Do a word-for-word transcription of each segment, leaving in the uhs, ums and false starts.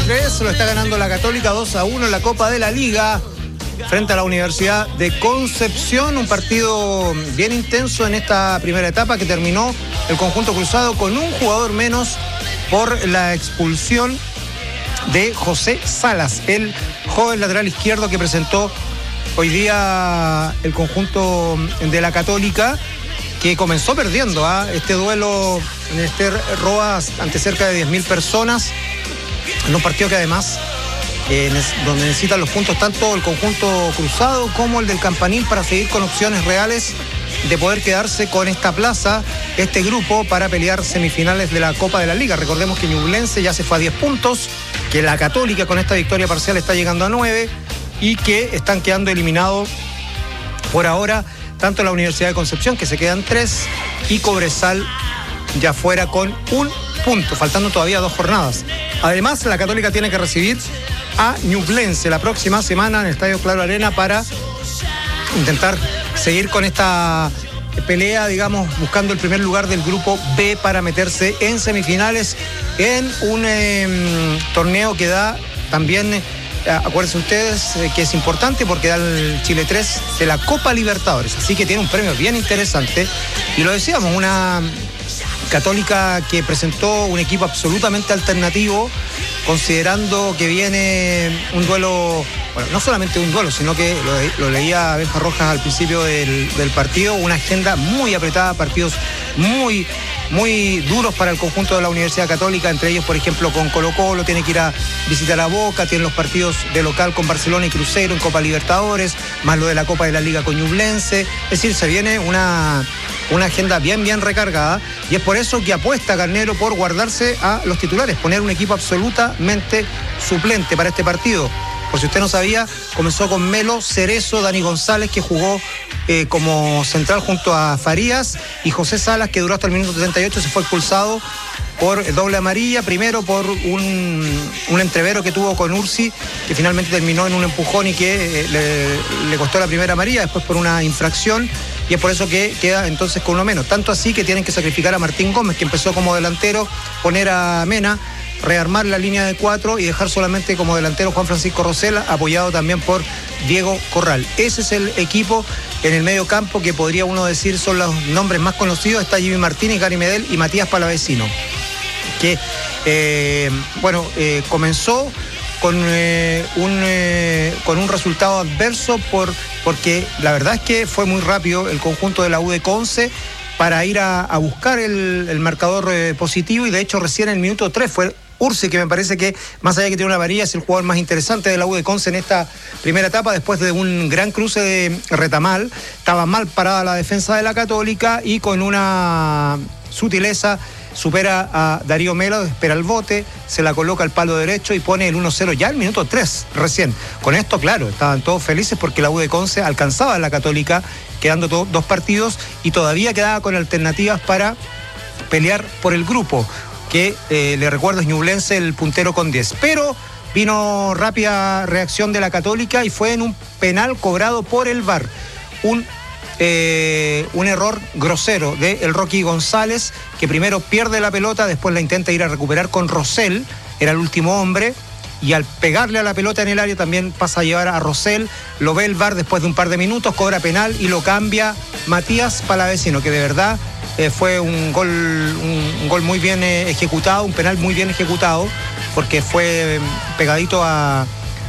veintitrés, lo está ganando la Católica dos a uno en la Copa de la Liga frente a la Universidad de Concepción. Un partido bien intenso en esta primera etapa que terminó el conjunto cruzado con un jugador menos por la expulsión de José Salas, el joven lateral izquierdo que presentó hoy día el conjunto de la Católica, que comenzó perdiendo ¿eh? este duelo en este Roas ante cerca de diez mil personas, en un partido que además eh, donde necesitan los puntos tanto el conjunto cruzado como el del Campanil para seguir con opciones reales de poder quedarse con esta plaza, este grupo, para pelear semifinales de la Copa de la Liga. Recordemos que Ñublense ya se fue a diez puntos, que la Católica con esta victoria parcial está llegando a nueve y que están quedando eliminados por ahora tanto la Universidad de Concepción, que se quedan tres, y Cobresal ya fuera con un punto, faltando todavía dos jornadas. Además, la Católica tiene que recibir a Ñublense la próxima semana en el Estadio Claro Arena para intentar seguir con esta pelea, digamos, buscando el primer lugar del grupo B para meterse en semifinales en un eh, torneo que da también, eh, acuérdense ustedes, eh, que es importante porque da el Chile tres de la Copa Libertadores, así que tiene un premio bien interesante. Y lo decíamos, una Católica que presentó un equipo absolutamente alternativo, considerando que viene un duelo, bueno, no solamente un duelo, sino que lo, lo leía Benja Rojas al principio del, del partido, una agenda muy apretada, partidos muy, muy duros para el conjunto de la Universidad Católica, entre ellos, por ejemplo, con Colo-Colo, tiene que ir a visitar a Boca, tiene los partidos de local con Barcelona y Cruzeiro en Copa Libertadores, más lo de la Copa de la Liga con Ñublense, es decir, se viene una... una agenda bien, bien recargada, y es por eso que apuesta Carnero por guardarse a los titulares, poner un equipo absolutamente suplente para este partido. Por si usted no sabía, comenzó con Melo, Cerezo, Dani González, que jugó eh, como central junto a Farías, y José Salas, que duró hasta el minuto setenta y ocho, se fue expulsado por doble amarilla, primero por un, un entrevero que tuvo con Ursi, que finalmente terminó en un empujón y que eh, le, le costó la primera amarilla, después por una infracción, y es por eso que queda entonces con uno menos. Tanto así que tienen que sacrificar a Martín Gómez, que empezó como delantero, poner a Mena, rearmar la línea de cuatro y dejar solamente como delantero Juan Francisco Rosela, apoyado también por Diego Corral. Ese es el equipo en el medio campo que podría uno decir son los nombres más conocidos. Está Jimmy Martínez, Gary Medel y Matías Palavecino, que eh, bueno, eh, comenzó con, eh, un, eh, con un resultado adverso por, porque la verdad es que fue muy rápido el conjunto de la U de Conce para ir a, a buscar el, el marcador eh, positivo, y de hecho recién en el minuto tres fue Ursi, que me parece que más allá de que tiene una varilla es el jugador más interesante de la U de Conce en esta primera etapa, después de un gran cruce de Retamal. Estaba mal parada la defensa de la Católica y con una sutileza supera a Darío Melo, espera el bote, se la coloca al palo derecho y pone el uno cero ya al minuto tres recién. Con esto, claro, estaban todos felices porque la U de Conce alcanzaba a la Católica quedando to- dos partidos y todavía quedaba con alternativas para pelear por el grupo, que eh, le recuerdo es Ñublense el puntero con diez. Pero vino rápida reacción de la Católica y fue en un penal cobrado por el V A R. Un Eh, un error grosero de el Rocky González, que primero pierde la pelota, después la intenta ir a recuperar con Rosell, era el último hombre, y al pegarle a la pelota en el área también pasa a llevar a Rosell, lo ve el V A R después de un par de minutos, cobra penal y lo cambia Matías Palavecino, que de verdad eh, fue un gol, un, un gol muy bien eh, ejecutado, un penal muy bien ejecutado, porque fue eh, pegadito a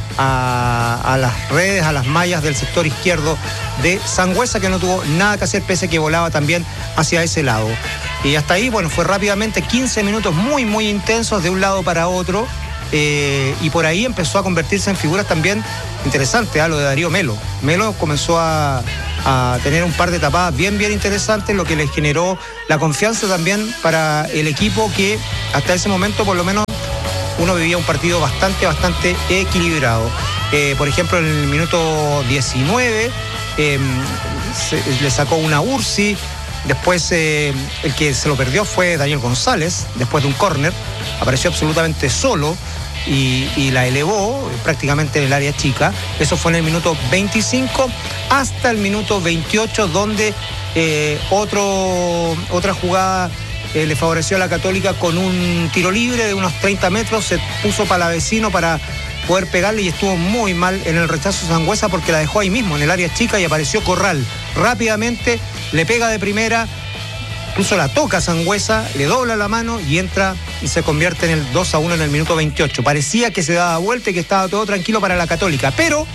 A, a las redes, a las mallas del sector izquierdo de Sangüesa, que no tuvo nada que hacer pese que volaba también hacia ese lado. Y hasta ahí, bueno, fue rápidamente quince minutos muy, muy intensos de un lado para otro, eh, y por ahí empezó a convertirse en figuras también interesantes, ¿eh? Lo de Darío Melo. Melo comenzó a, a tener un par de tapadas bien, bien interesantes, lo que le generó la confianza también para el equipo, que hasta ese momento por lo menos uno vivía un partido bastante, bastante equilibrado. Eh, por ejemplo, en el minuto diecinueve eh, se, le sacó una Ursi, después eh, el que se lo perdió fue Daniel González, después de un córner, apareció absolutamente solo y, y la elevó prácticamente en el área chica. Eso fue en el minuto veinticinco hasta el minuto veintiocho, donde eh, otro, otra jugada eh, le favoreció a la Católica con un tiro libre de unos treinta metros, se puso palavecino para poder pegarle y estuvo muy mal en el rechazo Sangüesa porque la dejó ahí mismo, en el área chica, y apareció Corral. Rápidamente le pega de primera, incluso la toca Sangüesa, le dobla la mano y entra y se convierte en el dos a uno en el minuto veintiocho. Parecía que se daba vuelta y que estaba todo tranquilo para la Católica, pero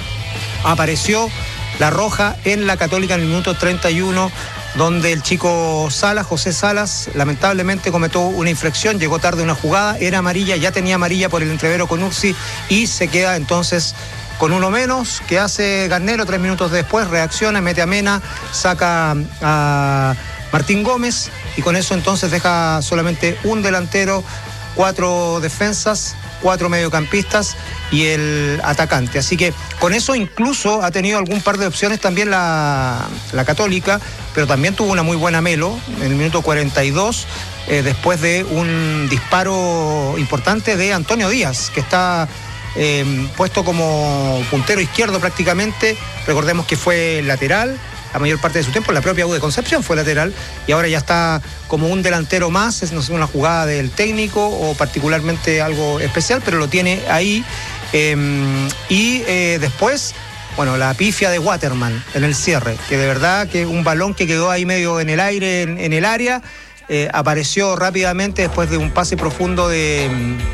apareció la roja en la Católica en el minuto treinta y uno, donde el chico Salas, José Salas, lamentablemente cometió una infracción, llegó tarde una jugada, era amarilla, ya tenía amarilla por el entrevero con Ursi y se queda entonces con uno menos. Que hace Garnero tres minutos después? Reacciona, mete a Mena, saca a Martín Gómez y con eso entonces deja solamente un delantero, cuatro defensas, cuatro mediocampistas y el atacante. Así que con eso incluso ha tenido algún par de opciones también la, la Católica, pero también tuvo una muy buena Melo en el minuto cuarenta y dos, eh, después de un disparo importante de Antonio Díaz, que está eh, puesto como puntero izquierdo prácticamente. Recordemos que fue lateral la mayor parte de su tiempo, la propia U de Concepción fue lateral y ahora ya está como un delantero más. Es no sé, una jugada del técnico o particularmente algo especial, pero lo tiene ahí. Eh, y eh, después, bueno, la pifia de Waterman en el cierre, que de verdad que un balón que quedó ahí medio en el aire, en, en el área, eh, apareció rápidamente después de un pase profundo de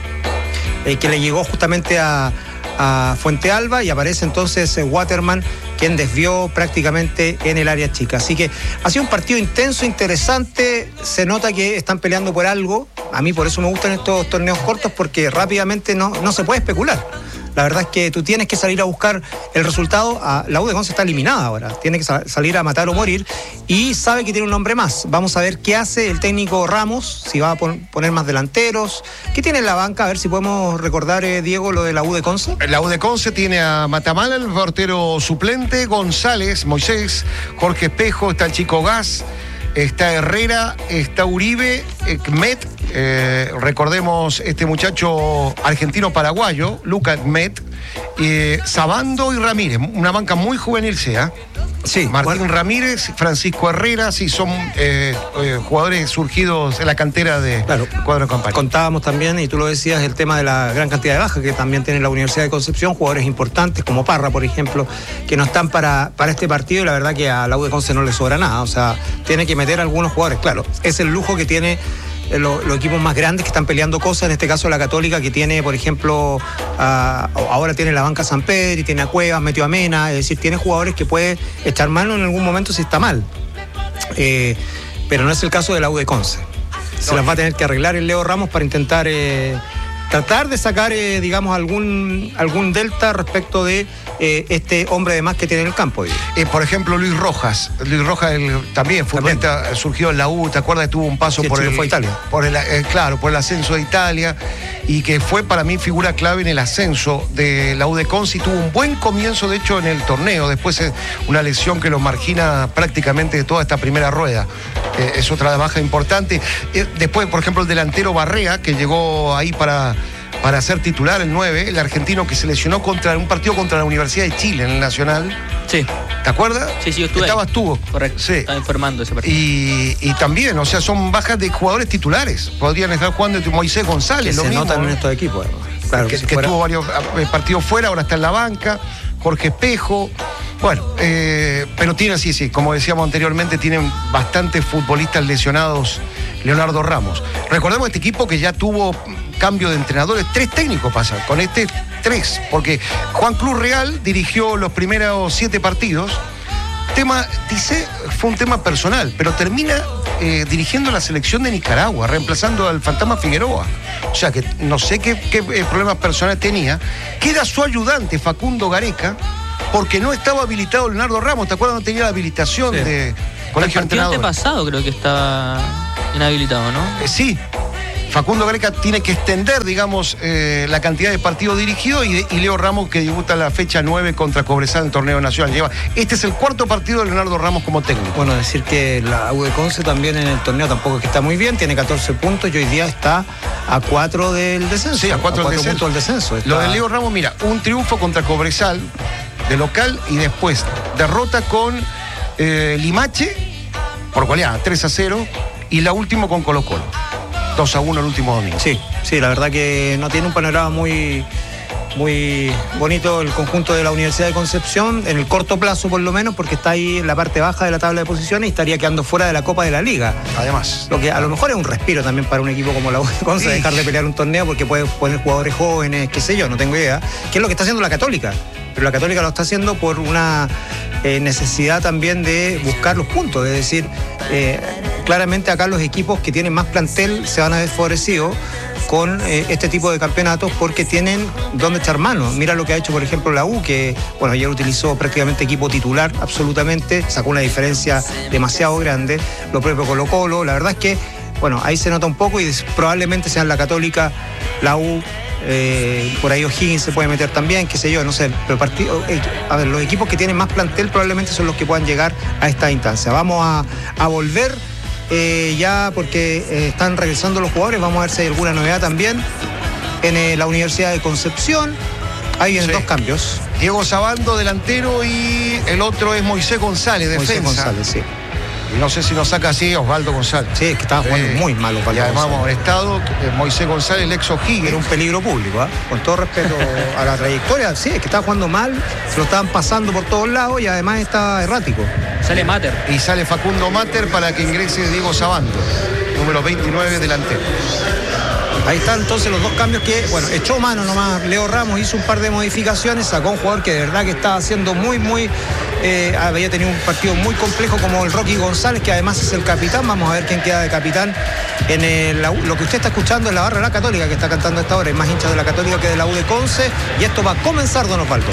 eh, que le llegó justamente a, a Fuente Alba, y aparece entonces eh, Waterman, quien desvió prácticamente en el área chica. Así que ha sido un partido intenso, interesante. Se nota que están peleando por algo. A mí por eso me gustan estos torneos cortos, porque rápidamente no, no se puede especular. La verdad es que tú tienes que salir a buscar el resultado. La U de Conce está eliminada ahora. Tiene que salir a matar o morir. Y sabe que tiene un hombre más. Vamos a ver qué hace el técnico Ramos, si va a poner más delanteros. ¿Qué tiene en la banca? A ver si podemos recordar, eh, Diego, lo de la U de Conce. La U de Conce tiene a Matamala, el portero suplente, González, Moisés, Jorge Espejo, está el chico Gas, está Herrera, está Uribe, Ekmet, eh, recordemos este muchacho argentino-paraguayo, Luca Ekmet, eh, Sabando y Ramírez, una banca muy juvenil sea. Sí, Martín bueno. Ramírez, Francisco Herrera, sí, son eh, eh, jugadores surgidos en la cantera de claro. cuadro de campaña. Contábamos también, y tú lo decías, el tema de la gran cantidad de bajas que también tiene la Universidad de Concepción, jugadores importantes como Parra, por ejemplo, que no están para, para este partido, y la verdad que a la U de Conce no le sobra nada, o sea, tiene que meter a algunos jugadores. Claro, es el lujo que tiene Los, los equipos más grandes que están peleando cosas, en este caso la Católica, que tiene, por ejemplo, uh, ahora tiene la banca San Pedro y tiene a Cuevas, metió a Mena, es decir, tiene jugadores que puede echar mano en algún momento si está mal. Eh, pero no es el caso de la U de Conce. Se no, las va a tener que arreglar el Leo Ramos para intentar eh, tratar de sacar, eh, digamos, algún, algún delta respecto de eh, este hombre de más que tiene en el campo. Eh, por ejemplo, Luis Rojas. Luis Rojas el, también futbolista, surgió en la U, ¿te acuerdas? Tuvo un paso sí, por el, fue Italia. Por el, eh, claro, por el ascenso de Italia, y que fue para mí figura clave en el ascenso de la U de Conce, y tuvo un buen comienzo, de hecho, en el torneo. Después eh, una lesión que lo margina prácticamente de toda esta primera rueda. Eh, es otra baja importante. Eh, después, por ejemplo, el delantero Barrea, que llegó ahí para... para ser titular, el nueve, el argentino que se lesionó contra un partido contra la Universidad de Chile en el Nacional. Sí. ¿Te acuerdas? Sí, sí, yo estuve Estabas ahí. tú. Correcto, sí. Estaba informando ese partido. Y, y también, o sea, son bajas de jugadores titulares. Podrían estar jugando Moisés González, que lo se mismo. notan en estos equipos. Claro, que que, si que fuera... tuvo varios partidos fuera, ahora está en la banca. Jorge Espejo. Bueno, eh, pero tiene, sí, sí, como decíamos anteriormente, tienen bastantes futbolistas lesionados. Leonardo Ramos. Recordemos este equipo que ya tuvo cambio de entrenadores, tres técnicos pasan, con este tres, porque Juan Cruz Real dirigió los primeros siete partidos. Tema, dice, fue un tema personal, pero termina eh, dirigiendo la selección de Nicaragua, reemplazando al Fantasma Figueroa. O sea que no sé qué, qué eh, problemas personales tenía. Queda su ayudante, Facundo Gareca, porque no estaba habilitado Leonardo Ramos. ¿Te acuerdas? No tenía la habilitación sí. de colegio de entrenadores. El partido pasado creo que estaba inhabilitado, ¿no? Eh, sí. Facundo Gareca tiene que extender, digamos, eh, la cantidad de partidos dirigidos, y, y Leo Ramos, que debuta la fecha nueve contra Cobresal en el torneo nacional. Lleva, este es el cuarto partido de Leonardo Ramos como técnico. Bueno, decir que la U de Conce también en el torneo tampoco es que está muy bien, tiene catorce puntos y hoy día está a cuatro del descenso. Sí, a cuatro, a del cuatro descenso. puntos del descenso. Está... Lo de Leo Ramos, mira, un triunfo contra Cobresal de local, y después derrota con eh, Limache por goleada, tres a cero. y la última con Colo Colo. dos a uno el último domingo. Sí, sí, la verdad que no tiene un panorama muy, muy bonito el conjunto de la Universidad de Concepción, en el corto plazo por lo menos, porque está ahí en la parte baja de la tabla de posiciones y estaría quedando fuera de la Copa de la Liga. Además. Lo que a lo mejor es un respiro también para un equipo como la U de Conce, sí. Dejar de pelear un torneo porque puede poner jugadores jóvenes, qué sé yo, no tengo idea. ¿Qué es lo que está haciendo la Católica? Pero la Católica lo está haciendo por una eh, necesidad también de buscar los puntos, es decir, eh, claramente acá los equipos que tienen más plantel se van a ver favorecidos con eh, este tipo de campeonatos porque tienen donde echar mano. Mira lo que ha hecho, por ejemplo, la U, que bueno, ayer utilizó prácticamente equipo titular absolutamente, sacó una diferencia demasiado grande. Lo propio Colo Colo, la verdad es que bueno, ahí se nota un poco y probablemente sean la Católica, la U, eh, por ahí O'Higgins se puede meter también, qué sé yo, no sé, pero partido, eh, a ver, los equipos que tienen más plantel probablemente son los que puedan llegar a esta instancia. Vamos a, a volver eh, ya porque eh, están regresando los jugadores, vamos a ver si hay alguna novedad también en eh, la Universidad de Concepción. Ahí vienen sí. dos cambios. Diego Sabando, delantero, y el otro es Moisés González, defensa. Moisés González, sí. Y no sé si nos saca así Osvaldo González. Sí, es que estaba jugando eh, muy malo. Y además hemos estado, eh, Moisés González, el ex O'Higgins. Era un peligro público, ¿eh? Con todo respeto a la trayectoria. Sí, es que estaba jugando mal, se lo estaban pasando por todos lados y además estaba errático. Sale Mater. Y sale Facundo Mater para que ingrese Diego Sabando, número veintinueve, delantero. Ahí están entonces los dos cambios que, bueno, echó mano nomás Leo Ramos, hizo un par de modificaciones, sacó un jugador que de verdad que estaba haciendo muy, muy, eh, había tenido un partido muy complejo como el Rocky González, que además es el capitán. Vamos a ver quién queda de capitán en el, lo que usted está escuchando es la barra de la Católica que está cantando a esta hora, es más hincha de la Católica que de la U de Conce, y esto va a comenzar, don Osvaldo.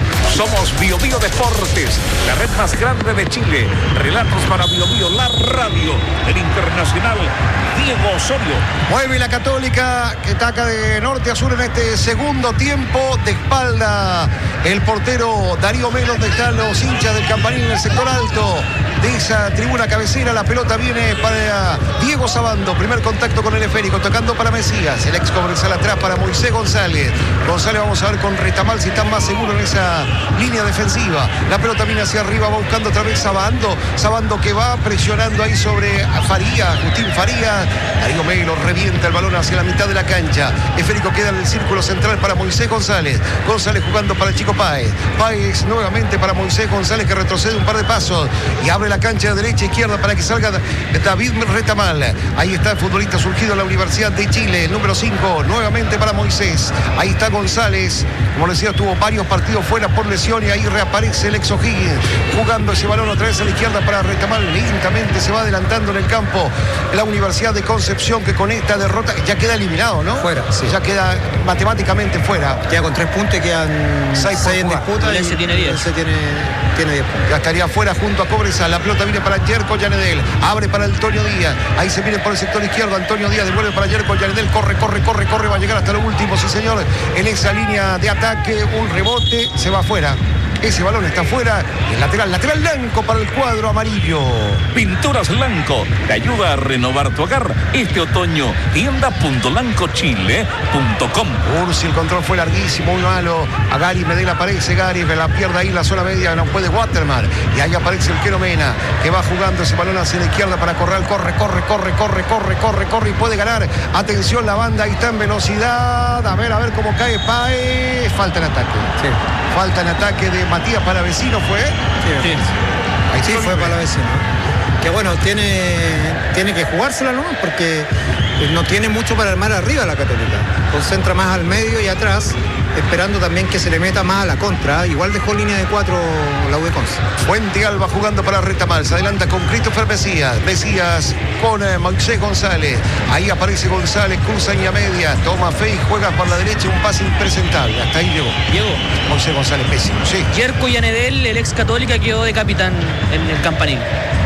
Somos Bio Bio Deportes, la red más grande de Chile. Relatos para Bio Bio, la radio, el internacional Diego Osorio. Mueve la Católica, que ataca de norte a sur en este segundo tiempo. De espalda el portero Darío Melo, donde están los hinchas del Campanín en el sector alto de esa tribuna cabecera. La pelota viene para Diego Sabando, primer contacto con el esférico, tocando para Mesías, el ex Cobresal atrás para Moisés González. González, vamos a ver con Retamal si está más seguro en esa línea defensiva. La pelota viene hacia arriba, va buscando otra vez Sabando. Sabando que va presionando ahí sobre Faría, Agustín Faría. Darío Melo revienta el balón hacia la mitad de la cancha. Esférico queda en el círculo central para Moisés González. González jugando para el chico Páez. Páez nuevamente para Moisés González, que retrocede un par de pasos y abre la cancha de derecha a izquierda para que salga David Retamal. Ahí está el futbolista surgido en la Universidad de Chile, el número cinco, nuevamente para Moisés. Ahí está González. Como decía, tuvo varios partidos fuera por lesión y ahí reaparece el ex O'Higgins jugando ese balón otra vez a la izquierda para Retamal. Lentamente se va adelantando en el campo la Universidad de Concepción, que con esta derrota ya queda eliminado, ¿no? Fuera, sí. Ya queda matemáticamente fuera. Queda con tres puntos y quedan seis, seis en disputa. Y ese tiene diez. Ese tiene, tiene diez puntos. Ya estaría fuera junto a Cobresal. La pelota viene para Yerko Yanedel. Abre para Antonio Díaz. Ahí se viene por el sector izquierdo. Antonio Díaz devuelve para Yerko Yanedel. Corre, corre, corre, corre. Va a llegar hasta lo último, sí señor. En esa línea de ataque, un rebote. Se va afuera. Ese balón está fuera. El lateral, lateral blanco para el cuadro amarillo. Pinturas Blanco te ayuda a renovar tu hogar este otoño. Tienda punto lanco chile punto com. Ursi, el control fue larguísimo, muy malo. A Gary Medel aparece Gary, me la pierde ahí en la zona media, no puede Waterman. Y ahí aparece el Quero Mena, que va jugando ese balón hacia la izquierda para Corral. Corre, corre, corre, corre, corre, corre, corre y puede ganar. Atención, la banda, ahí está en velocidad. A ver, a ver cómo cae Páez. Falta en ataque. Sí. Falta en ataque de Matías Palavecino, ¿fue? Sí, sí. Ahí sí fue Palavecino. Que bueno, tiene, tiene que jugársela, ¿no? Porque no tiene mucho para armar arriba la Católica. Concentra más al medio y atrás, esperando también que se le meta más a la contra. Igual dejó línea de cuatro la U de Conce. Fuente Alba jugando para Retamal. Se adelanta con Christopher Mesías. Mesías con eh, Moisés González. Ahí aparece González, cruza y a media. Toma fe y juega por la derecha. Un pase impresentable. Hasta ahí llegó. Llegó. Moisés González pésimo, sí. Yerko Yanedel, el ex Católica, quedó de capitán en el Campanín.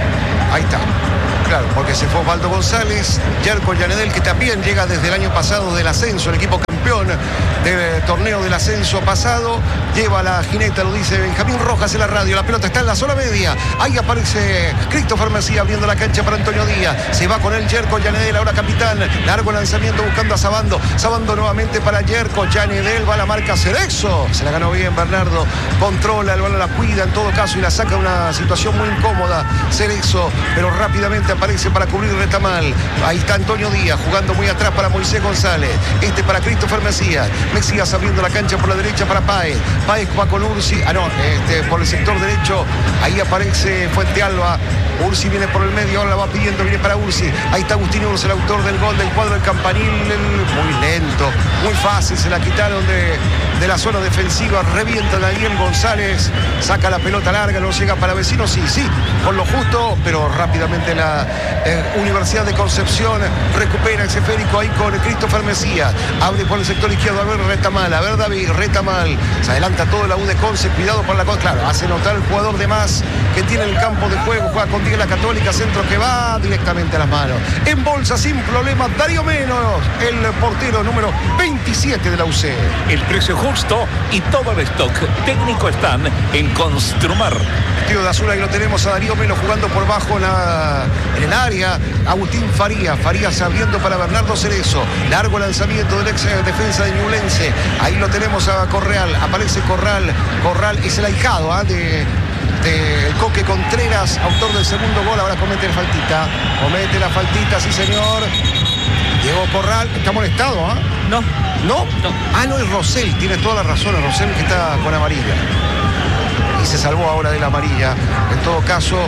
Ahí está. Claro, porque se fue Osvaldo González. Yerko Yanedel, que también llega desde el año pasado del ascenso, el equipo campeón campeón del torneo del ascenso pasado. Lleva la jineta, lo dice Benjamín Rojas en la radio. La pelota está en la zona media. Ahí aparece Christopher Mesía abriendo la cancha para Antonio Díaz. Se va con el Yerko Yanedel, ahora capitán. Largo lanzamiento buscando a Sabando. Sabando nuevamente para Yerko. Yanedel va a la marca Cerexo. Se la ganó bien Bernardo. Controla el balón, la cuida en todo caso y la saca de una situación muy incómoda. Cerexo, pero rápidamente aparece para cubrir Retamal. Ahí está Antonio Díaz jugando muy atrás para Moisés González. Este para Christopher Mesías. Mesías abriendo la cancha por la derecha para Páez. Páez va con Ursi. Ah, no, este, por el sector derecho. Ahí aparece Fuente Alba. Ursi viene por el medio, ahora la va pidiendo, viene para Ursi. Ahí está Agustín Ursi, el autor del gol del cuadro del Campanil. Muy lento, muy fácil, se la quitaron de, de la zona defensiva. Revienta Daniel González, saca la pelota larga, no llega para Vecinos. Sí, sí, con lo justo, pero rápidamente la eh, Universidad de Concepción recupera ese esférico ahí con Christopher Mesías. Abre por el sector izquierdo, a ver Retamal, a ver David, Retamal. Se adelanta todo la U de Conce, cuidado por la cosa. Claro, hace notar el jugador de más que tiene el campo de juego, juega con la Católica, centro que va directamente a las manos. En bolsa sin problema, Darío Menos, el portero número veintisiete de la U C. El precio justo y todo el stock técnico están en Construmar. Vestido de azul, ahí lo tenemos a Darío Menos jugando por bajo en, la, en el área. Agustín Farías, Farías abriendo para Bernardo Cerezo. Largo lanzamiento del ex defensa de Ñublense. Ahí lo tenemos a Correal, aparece Corral. Corral es el ahijado ¿eh? de... El Coque Contreras, autor del segundo gol, ahora comete la faltita. Comete la faltita, sí señor. Diego Corral, está molestado, ¿ah? ¿eh? No. ¿No? No. Ah, no, es Rosell, tiene toda la razón, es Rosell que está con amarilla. Y se salvó ahora de la amarilla. En todo caso...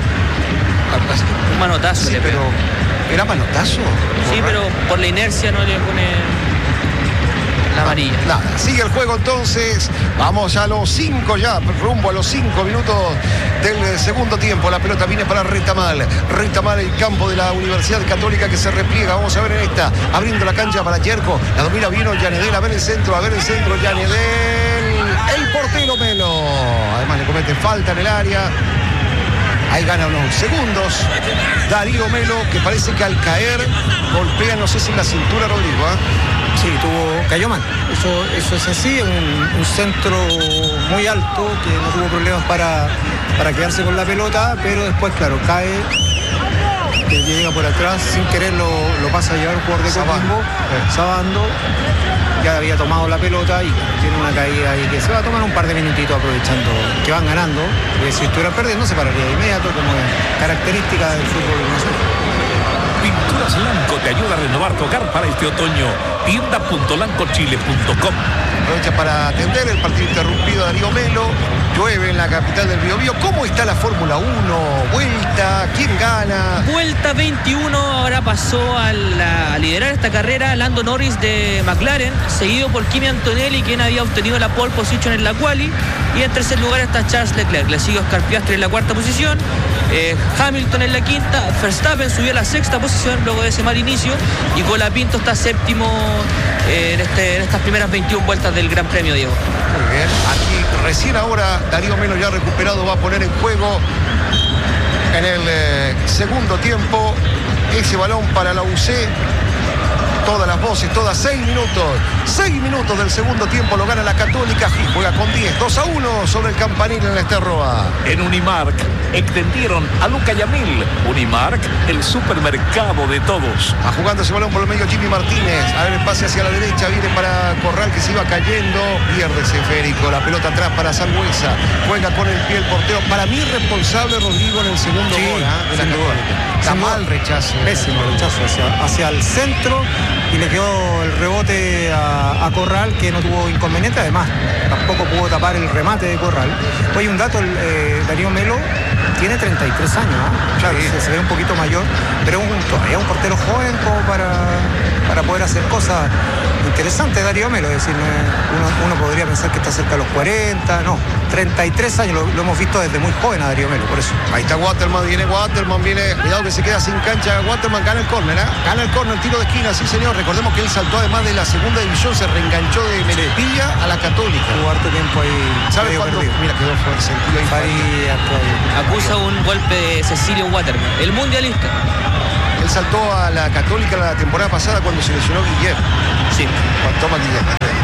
Un manotazo sí, le pero... pegó. ¿Era manotazo? Sí, Corral. pero por la inercia no le pone... la amarilla. Nada, sigue el juego entonces. Vamos a los cinco ya, rumbo a los cinco minutos del segundo tiempo. La pelota viene para Retamal. Retamal, el campo de la Universidad Católica que se repliega. Vamos a ver en esta, abriendo la cancha para Yerko. La domina vino Yanedel, a ver el centro, a ver el centro, Yanedel. El portero Melo. Además le comete falta en el área. Ahí gana unos segundos. Darío Melo, que parece que al caer golpea, no sé si en la cintura, Rodrigo, ¿eh? Sí, tuvo, cayó mal. Eso, eso es así, un, un centro muy alto que no tuvo problemas para, para quedarse con la pelota, pero después, claro, cae, que llega por atrás, sin querer lo, lo pasa a llevar un jugador de Coquimbo, Sabando, ya había tomado la pelota y tiene una caída ahí que se va a tomar un par de minutitos aprovechando que van ganando, porque si estuvieran perdiendo se pararía de inmediato, como es característica del fútbol nacional. Pinturas Lanco te ayuda a renovar tu hogar para este otoño. tienda punto lanco chile punto com. Aprovecha para atender el partido interrumpido de Darío Melo. Llueve en la capital del Biobío. ¿Cómo está la Fórmula uno? ¿Vuelta? ¿Quién gana? Vuelta veintiuno, ahora pasó a, la, a liderar esta carrera Lando Norris de McLaren, seguido por Kimi Antonelli, quien había obtenido la pole position en la quali, y en tercer lugar está Charles Leclerc. Le sigue Oscar Piastri en la cuarta posición, eh, Hamilton en la quinta, Verstappen subió a la sexta posición luego de ese mal inicio, y Colapinto está séptimo eh, en, este, en estas primeras veintiuna vueltas del Gran Premio, Diego. Muy bien, aquí recién ahora Darío Melo ya recuperado va a poner en juego en el eh, segundo tiempo ese balón para la U C. Todas las voces, todas seis minutos. Seis minutos del segundo tiempo lo gana la Católica y juega con diez. dos a uno sobre el Campanil en la Esterroa. En Unimark extendieron a Luca Yamil. Unimark, el supermercado de todos. Va jugando ese balón por el medio Jimmy Martínez. A ver el pase hacia la derecha. Viene para Corral que se iba cayendo. Pierde ese esférico. La pelota atrás para Sangüesa. Juega con el pie el portero. Para mí responsable Rodrigo en el segundo Sí, gol. ¿eh? sin duda. Está Sin duda. mal rechazo. Pésimo rechazo hacia, hacia el centro y le quedó el rebote a, a Corral, que no tuvo inconveniente, además tampoco pudo tapar el remate de Corral. Oye, un dato, eh, Darío Melo tiene treinta y tres años, ¿eh? Claro, Sí. se, se ve un poquito mayor, pero es un, todavía un portero joven como para, para poder hacer cosas interesantes. Darío Melo, es decir, no es- uno, uno podría pensar que está cerca de los cuarenta, no, treinta y tres años, lo, lo hemos visto desde muy joven a Darío Melo, por eso. Ahí está Waterman, viene Waterman, viene, cuidado que se queda sin cancha, Waterman gana el córner, ¿eh? Gana el córner, tiro de esquina, sí señor, recordemos que él saltó además de la segunda división, se reenganchó de Melipilla a la Católica. Tuvo harto tiempo ahí. ¿Sabe medio cuándo? perdido. Mira, quedó fuera, sentido ahí. Farías, todavía. Acusa un golpe de Cecilio Waterman, el mundialista. Él saltó a la Católica la temporada pasada cuando se lesionó Guillermo. Sí. Cuando toma Guillermo.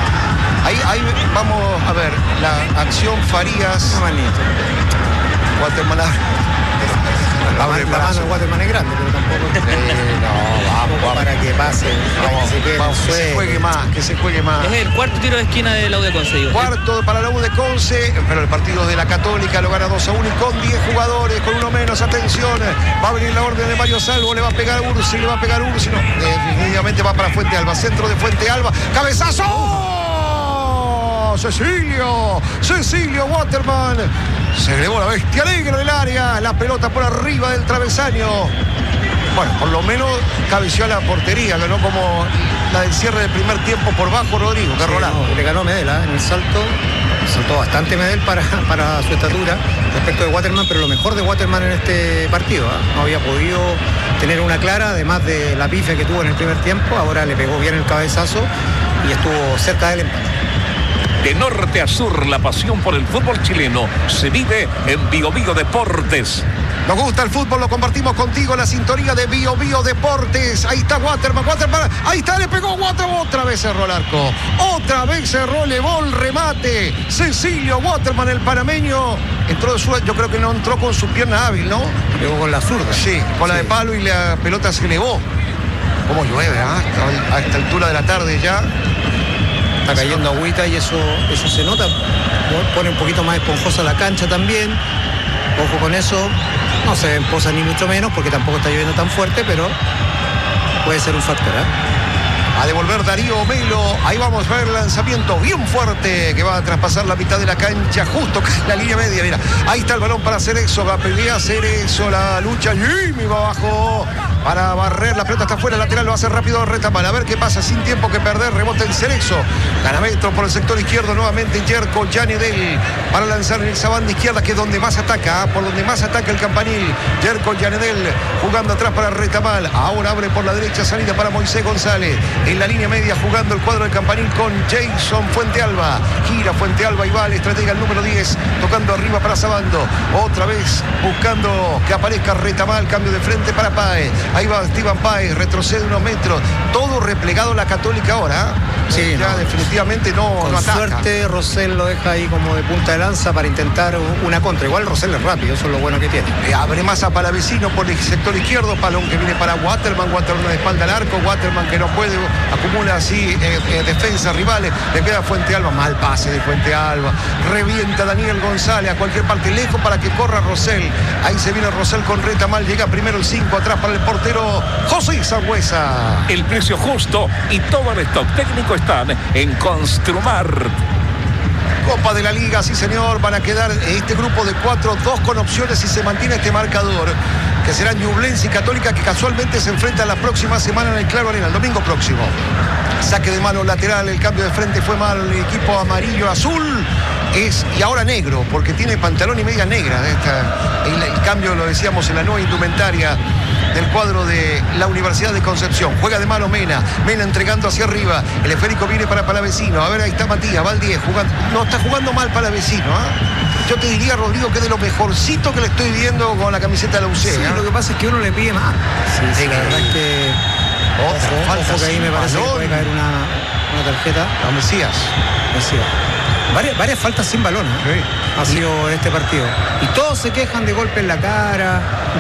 Ahí, ahí vamos a ver, la acción Farías. Una manito. Waterman abre. La, Abre el la mano brazo. de Waterman es grande, pero tampoco Eh, no, vamos, vamos. para que pase, para Vamos, que se quede vamos, en el que se suelo. juegue más, que se juegue más. Es el cuarto tiro de esquina de la U de Conce. Cuarto para la U de Conce, pero el partido de la Católica lo gana dos a uno y con diez jugadores, con uno menos, atención, va a venir la orden de Mario Salvo, le va a pegar Ursi, le va a pegar Ursi, no, definitivamente va para Fuente Alba, centro de Fuente Alba, cabezazo, Cecilio, Cecilio Waterman, se elevó la bestia negra del área, la pelota por arriba del travesaño. Bueno, por lo menos cabeció a la portería, que no como la del cierre del primer tiempo por bajo Rodrigo, que Sí, Rolando. no, le ganó Medel ¿eh? en el salto, saltó bastante Medel para, para su estatura respecto de Waterman, pero lo mejor de Waterman en este partido, ¿eh? No había podido tener una clara, además de la pifia que tuvo en el primer tiempo, ahora le pegó bien el cabezazo y estuvo cerca del empate. De norte a sur, la pasión por el fútbol chileno se vive en Bio Bio Deportes. Nos gusta el fútbol, lo compartimos contigo, la sintonía de Bio Bio Deportes. Ahí está Waterman, Waterman, ahí está, le pegó Waterman, otra vez cerró el arco. Otra vez cerró, levó el remate. Cecilio Waterman, el panameño, entró de su, yo creo que no entró con su pierna hábil, ¿no? Pegó con la zurda. Sí, con la Sí. de palo y la pelota se elevó. ¿Cómo llueve, ah? A esta altura de la tarde ya. Está cayendo agüita y eso, eso se nota. Pone un poquito más esponjosa la cancha también. Ojo con eso. No se emposa ni mucho menos porque tampoco está lloviendo tan fuerte, pero puede ser un factor, ¿eh? A devolver Darío Melo. Ahí vamos a ver el lanzamiento bien fuerte que va a traspasar la mitad de la cancha, justo en la línea media. Mira, ahí está el balón para Cerezo. Va a pelear Cerezo, la lucha. Jimmy va abajo para barrer. La pelota está fuera, lateral lo hace rápido Retamal. A ver qué pasa, sin tiempo que perder. Rebota en Cerezo. Ganamento por el sector izquierdo. Nuevamente Yerko Yanedel para lanzar en esa banda izquierda, que es donde más ataca, ¿eh? Por donde más ataca el campanil. Yerko Yanedel jugando atrás para Retamal. Ahora abre por la derecha, salida para Moisés González. En la línea media jugando el cuadro del campanil con Jason Fuentealba. Gira Fuentealba y va el estratega el número diez, tocando arriba para Sabando. Otra vez buscando que aparezca Retamal. Cambio de frente para Páez. Ahí va Esteban Páez, retrocede unos metros. Todo replegado la Católica ahora. ¿eh? Sí, ya no. definitivamente no, Con no ataca. suerte Rosell lo deja ahí como de punta de lanza para intentar una contra. Igual Rosell es rápido, eso es lo bueno que tiene. Eh, abre más a Palavecino por el sector izquierdo. Palón que viene para Waterman. Waterman de espalda al arco. Waterman que no puede. Acumula así eh, eh, defensas rivales. Le queda Fuentealba. Mal pase de Fuentealba. Revienta Daniel González a cualquier parte lejos para que corra Rosell. Ahí se viene Rosell con Retamal. Llega primero el cinco atrás para el portero José Sangüesa. El precio justo y todo el stock técnico están en Construmar. Copa de la Liga, sí señor, van a quedar este grupo de cuatro, dos con opciones si se mantiene este marcador, que serán Ñublense y Católica, que casualmente se enfrentan la próxima semana en el Claro Arena, el domingo próximo. Saque de mano lateral, el cambio de frente fue mal, el equipo amarillo-azul es, y ahora negro, porque tiene pantalón y media negra. Esta, el, el cambio lo decíamos en la nueva indumentaria del cuadro de la Universidad de Concepción. Juega de mano Mena, Mena entregando hacia arriba, el esférico viene para Palavecino. A ver, ahí está Matías, va al diez, jugando, no está jugando mal Palavecino, ¿eh? Yo te diría, Rodrigo, que es de lo mejorcito que le estoy viendo con la camiseta de la U C. Sí, ¿eh? lo que pasa es que uno le pide más. Sí, sí, la verdad es que Otra ojo, falta ojo que ahí me sin parece balón. que puede caer una, una tarjeta. No, Mesías. Mesías. Varias, varias faltas sin balón, ¿eh? Sí. Ha sido este partido. Y todos se quejan de golpe en la cara.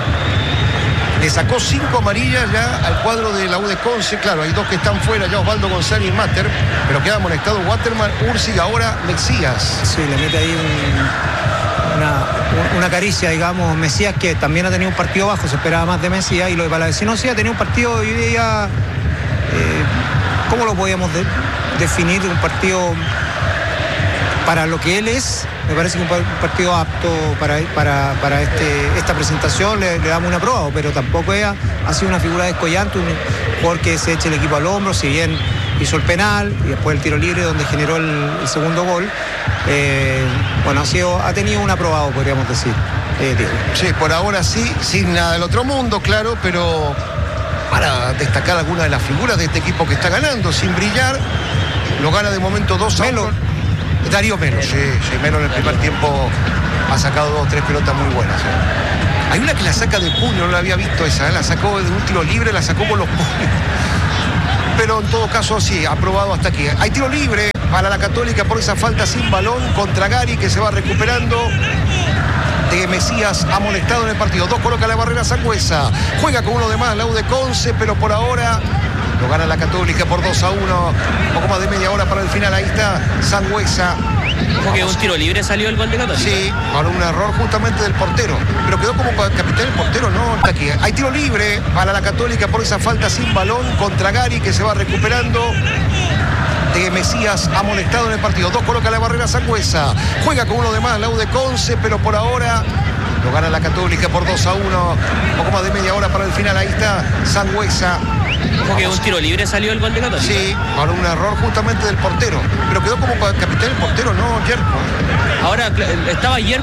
Le sacó cinco amarillas ya al cuadro de la U de Conce. Claro, hay dos que están fuera, ya Osvaldo González y Mater, pero queda amonestado Waterman, Ursi y ahora Mesías. Sí, le mete ahí un, una, una caricia, digamos, Mesías, que también ha tenido un partido bajo, se esperaba más de Mesías, y lo de Palavecino sí ha tenido un partido hoy día, eh, ¿cómo lo podíamos de, definir? Un partido para lo que él es. Me parece que un partido apto para, para, para este, esta presentación, le, le damos un aprobado, pero tampoco ella ha sido una figura descollante, un jugador que se eche el equipo al hombro, si bien hizo el penal y después el tiro libre donde generó el, el segundo gol. Eh, bueno, ha, sido, ha tenido un aprobado, podríamos decir. Eh, Diego. Sí, por ahora sí, sin nada del otro mundo, claro, pero para destacar alguna de las figuras de este equipo que está ganando, sin brillar, lo gana de momento dos a uno. Darío Melo, sí, sí, Melo en el primer tiempo ha sacado dos o tres pelotas muy buenas. ¿eh? Hay una que la saca de puño, no la había visto esa, ¿eh? La sacó de un tiro libre, la sacó con los puños. pero en todo caso sí, aprobado hasta aquí. Hay tiro libre para la Católica por esa falta sin balón contra Gary, que se va recuperando. De Mesías amonestado en el partido. Dos coloca la barrera Sangüesa. Juega con uno de más la U de Conce, pero por ahora lo gana la Católica por dos a uno. Un poco más de media hora para el final. Ahí está Sangüesa. Como que un tiro libre salió el gol de Católica. Sí, para un error justamente del portero. Pero quedó como capitán el portero, no. Está aquí. Hay tiro libre para la Católica por esa falta sin balón contra Gary, que se va recuperando. De Mesías amonestado en el partido. Dos coloca la barrera Sangüesa. Juega con uno de más la U de Conce, pero por ahora lo gana la Católica por dos a uno. Un poco más de media hora para el final. Ahí está Sangüesa. Como que un tiro libre salió el gol de Católica. Sí, para un error justamente del portero. Pero quedó como capitán el portero, no Yerko. Ahora estaba Yerko